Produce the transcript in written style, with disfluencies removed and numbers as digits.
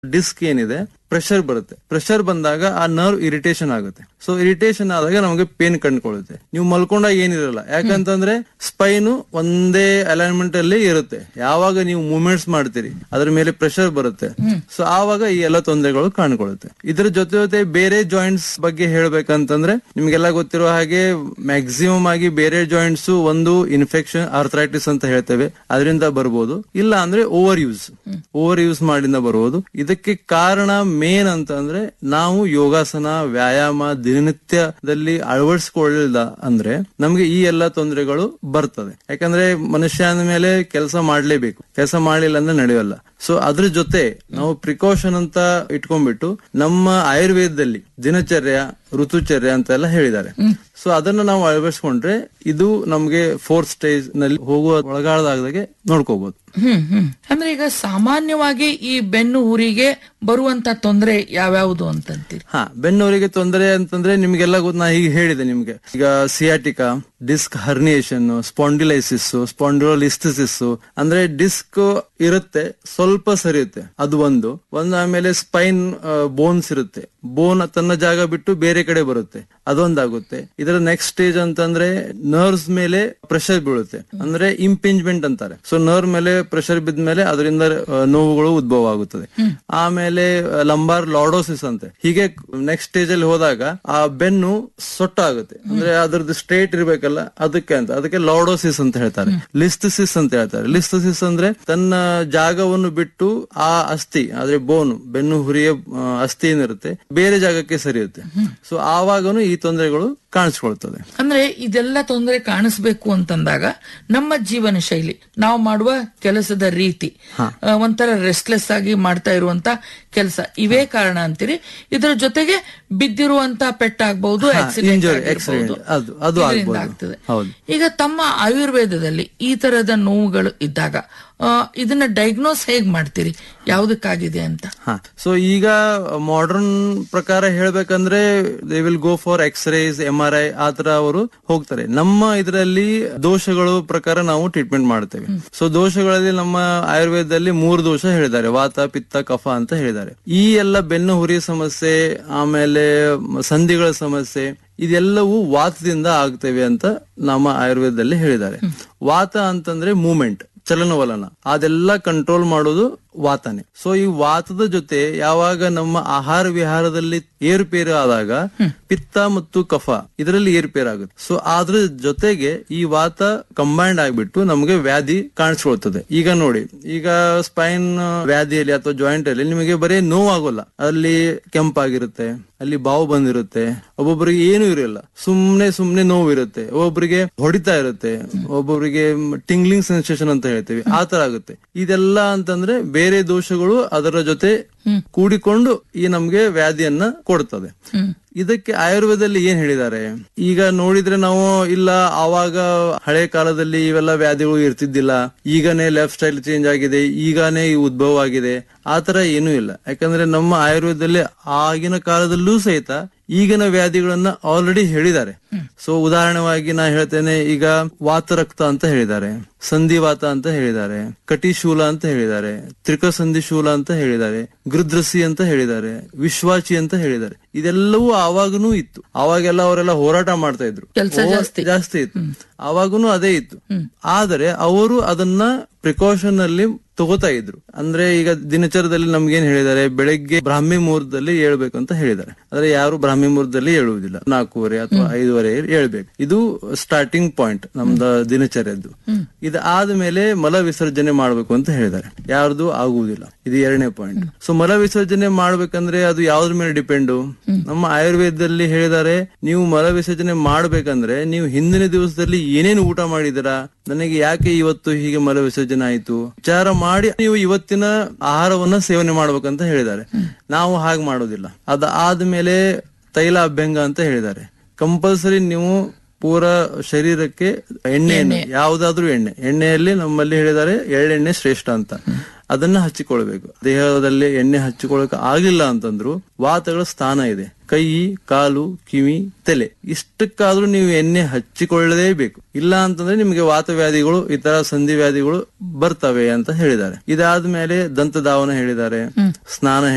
Disc ಏನಿದೆ pressure ಬರುತ್ತೆ. Pressure ಬಂದಾಗ ಆ ನರ್ವ್ ಇರಿಟೇಷನ್ ಆಗುತ್ತೆ. ಸೊ ಇರಿಟೇಷನ್ ಆದಾಗ ನಮಗೆ ಪೇನ್ ಕಂಡುಕೊಳ್ಳುತ್ತೆ. ನೀವು ಮಲ್ಕೊಂಡಾಗ ಏನಿರಲ್ಲ, ಯಾಕಂತಂದ್ರೆ ಸ್ಪೈನು ಒಂದೇ ಅಲೈನ್ಮೆಂಟ್ ಅಲ್ಲಿ ಇರುತ್ತೆ. ಯಾವಾಗ ನೀವು ಮೂವ್ಮೆಂಟ್ಸ್ ಮಾಡ್ತೀರಿ ಅದ್ರ ಮೇಲೆ ಪ್ರೆಷರ್ ಬರುತ್ತೆ. ಸೊ ಆವಾಗ ಈ ಎಲ್ಲ ತೊಂದರೆಗಳು ಕಾಣ್ಕೊಳ್ಳುತ್ತೆ. ಇದ್ರ ಜೊತೆ ಬೇರೆ ಜಾಯಿಂಟ್ಸ್ ಬಗ್ಗೆ ಹೇಳ್ಬೇಕಂತಂದ್ರೆ ನಿಮ್ಗೆಲ್ಲ ಗೊತ್ತಿರೋ ಹಾಗೆ ಮ್ಯಾಕ್ಸಿಮಮ್ ಆಗಿ ಬೇರೆ ಜಾಯಿಂಟ್ಸ್ ಒಂದು ಇನ್ಫೆಕ್ಷನ್ ಆರ್ಥರೈಟಿಸ್ ಅಂತ ಹೇಳ್ತೇವೆ, ಅದರಿಂದ ಬರ್ಬೋದು. ಇಲ್ಲ ಅಂದ್ರೆ ಓವರ್ ಯೂಸ್ ಮಾಡಿಂದ ಬರ್ಬೋದು. ಇದಕ್ಕೆ ಕಾರಣ ಮೇನ್ ಅಂತಂದ್ರೆ ನಾವು ಯೋಗಾಸನ ವ್ಯಾಯಾಮ ದಿನನಿತ್ಯದಲ್ಲಿ ಅಳವಡಿಸಿಕೊಳ್ಳಿಲ್ಲ ಅಂದ್ರೆ ನಮ್ಗೆ ಈ ಎಲ್ಲಾ ತೊಂದರೆಗಳು ಬರ್ತದೆ. ಯಾಕಂದ್ರೆ ಮನುಷ್ಯ ಅಂದ ಮೇಲೆ ಕೆಲಸ ಮಾಡ್ಲೇಬೇಕು, ಕೆಲಸ ಮಾಡ್ಲಿಲ್ಲ ಅಂದ್ರೆ ನಡೆಯಲ್ಲ. ಸೊ ಅದ್ರ ಜೊತೆ ನಾವು ಪ್ರಿಕಾಷನ್ ಅಂತ ಇಟ್ಕೊಂಡ್ಬಿಟ್ಟು ನಮ್ಮ ಆಯುರ್ವೇದದಲ್ಲಿ ದಿನಚರ್ಯ ಋತುಚರ್ಯ ಅಂತ ಎಲ್ಲ ಹೇಳಿದ್ದಾರೆ. ಸೊ ಅದನ್ನ ನಾವು ಅಳವಡಿಸ್ಕೊಂಡ್ರೆ ಇದು ನಮ್ಗೆ 4th ಸ್ಟೇಜ್ ನಲ್ಲಿ ಹೋಗುವ ಒಳಗಾಳದಾಗದಾಗೆ ನೋಡ್ಕೋಬಹುದು. ಅಂದ್ರೆ ಈಗ ಸಾಮಾನ್ಯವಾಗಿ ಈ ಬೆನ್ನು ಊರಿಗೆ ಬರುವಂತ ತೊಂದರೆ ಯಾವ್ಯಾವುದು ಅಂತಂತೀರಿ? ಬೆನ್ನು ಊರಿಗೆ ತೊಂದರೆ ಅಂತಂದ್ರೆ ನಿಮ್ಗೆಲ್ಲ ನಾ ಹೀಗೆ ಹೇಳಿದೆ ನಿಮ್ಗೆ. ಈಗ ಸಿಯಾಟಿಕಾ, ಡಿಸ್ಕ್ ಹರ್ನಿಯೇಷನ್, ಸ್ಪಾಂಡಿಲೈಸಿಸ್, ಸ್ಪಾಂಡಿಲೋಲಿಸ್ಥಿಸಿಸ್ ಅಂದ್ರೆ ಡಿಸ್ಕ್ ಇರುತ್ತೆ, ಸ್ವಲ್ಪ ಸರಿಯುತ್ತೆ, ಅದು ಒಂದು. ಆಮೇಲೆ ಸ್ಪೈನ್ ಬೋನ್ಸ್ ಇರುತ್ತೆ, ಬೋನ್ ತನ್ನ ಜಾಗ ಬಿಟ್ಟು ಬೇರೆ ಕಡೆ ಬರುತ್ತೆ, ಅದೊಂದಾಗುತ್ತೆ. ಇದರ ನೆಕ್ಸ್ಟ್ ಸ್ಟೇಜ್ ಅಂತಂದ್ರೆ ನರ್ವ್ಸ್ ಮೇಲೆ ಪ್ರೆಷರ್ ಬೀಳುತ್ತೆ, ಅಂದ್ರೆ ಇಂಪಿಂಜ್ಮೆಂಟ್ ಅಂತಾರೆ. ಸೊ ನರ್ವ್ ಮೇಲೆ ಪ್ರೆಷರ್ ಬಿದ್ಮೇಲೆ ಅದರಿಂದ ನೋವುಗಳು ಉದ್ಭವ ಆಗುತ್ತದೆ. ಆಮೇಲೆ ಲಂಬಾರ್ ಲಾರ್ಡೋಸಿಸ್ ಅಂತೆ. ಹೀಗೆ ನೆಕ್ಸ್ಟ್ ಸ್ಟೇಜ್ ಅಲ್ಲಿ ಹೋದಾಗ ಆ ಬೆನ್ನು ಸೊಟ್ಟ ಆಗುತ್ತೆ, ಅಂದ್ರೆ ಅದ್ರದ್ದು ಸ್ಟ್ರೇಟ್ ಇರ್ಬೇಕಲ್ಲ, ಅದಕ್ಕೆ ಲಾರ್ಡೋಸಿಸ್ ಅಂತ ಹೇಳ್ತಾರೆ. ಲಿಸ್ಥಿಸಿಸ್ ಅಂತ ಹೇಳ್ತಾರೆ. ಲಿಸ್ಥಿಸಿಸ್ ಅಂದ್ರೆ ತನ್ನ ಜಾಗವನ್ನು ಬಿಟ್ಟು ಆ ಅಸ್ಥಿ ಆದ್ರೆ ಬೋನು ಬೆನ್ನು ಹುರಿಯ ಅಸ್ಥಿ ಏನಿರುತ್ತೆ ಬೇರೆ ಜಾಗಕ್ಕೆ ಸರಿಯುತ್ತೆ. ಸೊ ಆವಾಗನು ಈ ತೊಂದರೆಗಳು ಕಾಣಿಸ್ಕೊಳ್ತದೆ. ಅಂದ್ರೆ ಇದೆಲ್ಲ ತೊಂದರೆ ಕಾಣಿಸ್ಬೇಕು ಅಂತಂದಾಗ ನಮ್ಮ ಜೀವನ ಶೈಲಿ, ನಾವು ಮಾಡುವ ಕೆಲಸದ ರೀತಿ, ಒಂಥರ ರೆಸ್ಟ್ಲೆಸ್ ಆಗಿ ಮಾಡ್ತಾ ಇರುವಂತ ಕೆಲಸ, ಇವೇ ಕಾರಣ ಅಂತೀರಿ? ಇದರ ಜೊತೆಗೆ ಬಿದ್ದಿರುವಂತ ಪೆಟ್ಟಾಗಬಹುದು, ಆಕ್ಸಿಡೆಂಟ್ ಆಗ್ತದೆ. ಈಗ ತಮ್ಮ ಆಯುರ್ವೇದದಲ್ಲಿ ಈ ತರದ ನೋವುಗಳು ಇದ್ದಾಗ ಇದನ್ನ ಡಯಾಗ್ನೋಸ್ ಹೇಗ್ ಮಾಡ್ತೀರಿ, ಯಾವ್ದಕ್ಕಾಗಿದೆ ಅಂತ? ಸೊ ಈಗ ಮಾಡರ್ನ್ ಪ್ರಕಾರ ಹೇಳ್ಬೇಕಂದ್ರೆ they will go for X-rays, MRI ಆತರ ಅವರು ಹೋಗ್ತಾರೆ. ನಮ್ಮ ಇದರಲ್ಲಿ ದೋಷಗಳು ಪ್ರಕಾರ ನಾವು ಟ್ರೀಟ್ಮೆಂಟ್ ಮಾಡ್ತೇವೆ. ಸೊ ದೋಷಗಳಲ್ಲಿ ನಮ್ಮ ಆಯುರ್ವೇದದಲ್ಲಿ 3 ದೋಷ ಹೇಳಿದ್ದಾರೆ, ವಾತ ಪಿತ್ತ ಕಫ ಅಂತ ಹೇಳಿದ್ದಾರೆ. ಈ ಎಲ್ಲ ಬೆನ್ನು ಹುರಿ ಸಮಸ್ಯೆ ಆಮೇಲೆ ಸಂಧಿಗಳ ಸಮಸ್ಯೆ ಇದೆಲ್ಲವೂ ವಾತದಿಂದ ಆಗ್ತೇವೆ ಅಂತ ನಮ್ಮ ಆಯುರ್ವೇದದಲ್ಲಿ ಹೇಳಿದ್ದಾರೆ. ವಾತ ಅಂತಂದ್ರೆ ಮೂವ್ಮೆಂಟ್, ಚಲನವಲನ, ಅದೆಲ್ಲ ಕಂಟ್ರೋಲ್ ಮಾಡೋದು ವಾತನೆ. ಸೊ ಈ ವಾತದ ಜೊತೆ ಯಾವಾಗ ನಮ್ಮ ಆಹಾರ ವಿಹಾರದಲ್ಲಿ ಏರುಪೇರು ಆದಾಗ ಪಿತ್ತ ಮತ್ತು ಕಫ ಇದರಲ್ಲಿ ಏರುಪೇರು ಆಗುತ್ತೆ. ಸೊ ಅದ್ರ ಜೊತೆಗೆ ಈ ವಾತ ಕಂಬೈಂಡ್ ಆಗ್ಬಿಟ್ಟು ನಮಗೆ ವ್ಯಾಧಿ ಕಾಣಿಸ್ಕೊಳ್ತದೆ. ಈಗ ನೋಡಿ, ಈಗ ಸ್ಪೈನ್ ವ್ಯಾಧಿಯಲ್ಲಿ ಅಥವಾ ಜಾಯಿಂಟ್ ಅಲ್ಲಿ ನಿಮಗೆ ಬರೀ ನೋವಾಗೋಲ್ಲ, ಅಲ್ಲಿ ಕೆಂಪಾಗಿರುತ್ತೆ, ಅಲ್ಲಿ ಬಾವು ಬಂದಿರುತ್ತೆ, ಒಬ್ಬೊಬ್ಬರಿಗೆ ಏನು ಇರಲ್ಲ, ಸುಮ್ನೆ ನೋವು ಇರುತ್ತೆ, ಒಬ್ಬೊಬ್ಬರಿಗೆ ಹೊಡಿತಾ ಇರುತ್ತೆ, ಒಬ್ಬೊಬ್ಬರಿಗೆ ಟಿಂಗ್ಲಿಂಗ್ ಸೆನ್ಸೇಷನ್ ಅಂತ ಹೇಳ್ತೀವಿ, ಆತರ ಆಗುತ್ತೆ. ಇದೆಲ್ಲ ಅಂತಂದ್ರೆ ಬೇರೆ ದೋಷಗಳು ಅದರ ಜೊತೆ ಕೂಡಿಕೊಂಡು ಈ ನಮ್ಗೆ ವ್ಯಾಧಿಯನ್ನ ಕೊಡ್ತದೆ. ಇದಕ್ಕೆ ಆಯುರ್ವೇದದಲ್ಲಿ ಏನ್ ಹೇಳಿದ್ದಾರೆ ಈಗ ನೋಡಿದ್ರೆ ನಾವು, ಇಲ್ಲ ಆವಾಗ ಹಳೆ ಕಾಲದಲ್ಲಿ ಇವೆಲ್ಲ ವ್ಯಾಧಿಗಳು ಇರ್ತಿದ್ದಿಲ್ಲ, ಈಗನೇ ಲೈಫ್ ಸ್ಟೈಲ್ ಚೇಂಜ್ ಆಗಿದೆ, ಈಗನೇ ಈ ಉದ್ಭವ ಆಗಿದೆ, ಆತರ ಏನೂ ಇಲ್ಲ. ಯಾಕಂದ್ರೆ ನಮ್ಮ ಆಯುರ್ವೇದದಲ್ಲಿ ಆಗಿನ ಕಾಲದಲ್ಲೂ ಸಹಿತ ಈಗಿನ ವ್ಯಾಧಿಗಳನ್ನ ಆಲ್ರೆಡಿ ಹೇಳಿದ್ದಾರೆ. ಸೊ ಉದಾಹರಣವಾಗಿ ನಾ ಹೇಳ್ತೇನೆ, ಈಗ ವಾತರಕ್ತ ಅಂತ ಹೇಳಿದ್ದಾರೆ, ಸಂಧಿವಾತ ಅಂತ ಹೇಳಿದ್ದಾರೆ, ಕಟಿಶೂಲ ಅಂತ ಹೇಳಿದ್ದಾರೆ, ತ್ರಿಕಸಂಧಿ ಶೂಲ ಅಂತ ಹೇಳಿದ್ದಾರೆ, ಗೃದ್ರಸಿ ಅಂತ ಹೇಳಿದ್ದಾರೆ, ವಿಶ್ವಾಚಿ ಅಂತ ಹೇಳಿದ್ದಾರೆ. ಇದೆಲ್ಲವೂ ಆವಾಗನೂ ಇತ್ತು. ಅವಾಗೆಲ್ಲ ಅವರೆಲ್ಲ ಹೋರಾಟ ಮಾಡ್ತಾ ಇದ್ರು, ಜಾಸ್ತಿ ಇತ್ತು, ಅವಾಗನು ಅದೇ ಇತ್ತು. ಆದರೆ ಅವರು ಅದನ್ನ ಪ್ರಿಕಾಷನ್ ಅಲ್ಲಿ ತಗೋತಾ ಇದ್ರು. ಅಂದ್ರೆ ಈಗ ದಿನಚರದಲ್ಲಿ ನಮ್ಗೇನ್ ಹೇಳಿದ್ದಾರೆ, ಬೆಳಗ್ಗೆ ಬ್ರಾಹ್ಮಿ ಮುಹೂರ್ತದಲ್ಲಿ ಹೇಳ್ಬೇಕು ಅಂತ ಹೇಳಿದ್ದಾರೆ. ಆದ್ರೆ ಯಾರು ಬ್ರಾಹ್ಮಿ ಮುಹೂರ್ತದಲ್ಲಿ ಹೇಳುವುದಿಲ್ಲ, 4:15 ಅಥವಾ 5:30 ಹೇಳ್ಬೇಕು. ಇದು ಸ್ಟಾರ್ಟಿಂಗ್ ಪಾಯಿಂಟ್ ನಮ್ದು ದಿನಚರ್ಯದ್ದು. ಇದಾದ್ಮೇಲೆ ಮಲ ವಿಸರ್ಜನೆ ಮಾಡ್ಬೇಕು ಅಂತ ಹೇಳಿದ್ದಾರೆ, ಯಾರ್ದು ಆಗುವುದಿಲ್ಲ. ಇದು 2ನೇ ಪಾಯಿಂಟ್. ಸೊ ಮಲ ವಿಸರ್ಜನೆ ಮಾಡ್ಬೇಕಂದ್ರೆ ಅದು ಯಾವ್ದ್ರ ಮೇಲೆ ಡಿಪೆಂಡು? ನಮ್ಮ ಆಯುರ್ವೇದದಲ್ಲಿ ಹೇಳಿದ್ದಾರೆ, ನೀವು ಮಲ ವಿಸರ್ಜನೆ ಮಾಡ್ಬೇಕಂದ್ರೆ ನೀವು ಹಿಂದಿನ ದಿವಸದಲ್ಲಿ ಏನೇನು ಊಟ ಮಾಡಿದಿರಾ, ನನಗೆ ಯಾಕೆ ಇವತ್ತು ಹೀಗೆ ಮಲ ವಿಸರ್ಜನೆ ಆಯ್ತು ವಿಚಾರ ಮಾಡಿ ನೀವು ಇವತ್ತಿನ ಆಹಾರವನ್ನ ಸೇವನೆ ಮಾಡ್ಬೇಕಂತ ಹೇಳಿದ್ದಾರೆ. ನಾವು ಹಾಗೆ ಮಾಡೋದಿಲ್ಲ. ಅದಾದ್ಮೇಲೆ ತೈಲ ಅಭ್ಯಂಗ ಅಂತ ಹೇಳಿದ್ದಾರೆ. ಕಂಪಲ್ಸರಿ ನೀವು ಪೂರ ಶರೀರಕ್ಕೆ ಎಣ್ಣೆಯನ್ನು, ಯಾವ್ದಾದ್ರೂ ಎಣ್ಣೆಯಲ್ಲಿ ನಮ್ಮಲ್ಲಿ ಹೇಳಿದ್ದಾರೆ ಎಳ್ಳೆಣ್ಣೆ ಶ್ರೇಷ್ಠ ಅಂತ, ಅದನ್ನ ಹಚ್ಚಿಕೊಳ್ಬೇಕು. ದೇಹದಲ್ಲಿ ಎಣ್ಣೆ ಹಚ್ಚಿಕೊಳ್ಳಕ್ ಆಗಿಲ್ಲ ಅಂತಂದ್ರು ವಾತಗಳ ಸ್ಥಾನ ಇದೆ, ಕೈ, ಕಾಲು, ಕಿವಿ, ತಲೆ, ಇಷ್ಟಕ್ಕಾದ್ರೂ ನೀವು ಎಣ್ಣೆ ಹಚ್ಚಿಕೊಳ್ಳಲೇಬೇಕು. ಇಲ್ಲ ಅಂತಂದ್ರೆ ನಿಮಗೆ ವಾತವ್ಯಾಧಿಗಳು, ಇತರ ಸಂಧಿ ವ್ಯಾಧಿಗಳು ಬರ್ತವೆ ಅಂತ ಹೇಳಿದ್ದಾರೆ. ಇದಾದ್ಮೇಲೆ ದಂತಧಾವನ ಹೇಳಿದ್ದಾರೆ, ಸ್ನಾನ